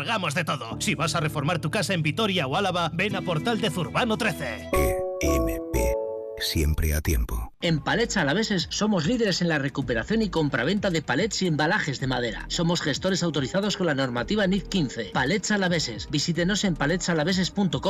pagamos de todo. Si vas a reformar tu casa en Vitoria o Álava, ven a Portal de Zurbano 13. EMP. Siempre a tiempo. En Palets Alaveses somos líderes en la recuperación y compraventa de palets y embalajes de madera. Somos gestores autorizados con la normativa NIC 15. Palets Alaveses. Visítenos en paletsalaveses.com